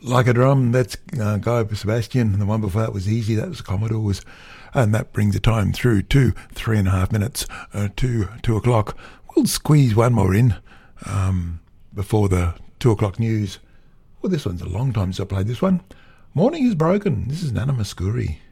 Like a Drum, that's Guy Sebastian. The one before that was Easy, that was the Commodores. And that brings the time through to 3.5 minutes to 2 o'clock. We'll squeeze one more in before the 2 o'clock news. Well, this one's a long time since I played this one. Morning is Broken. This is Nana Muscuri.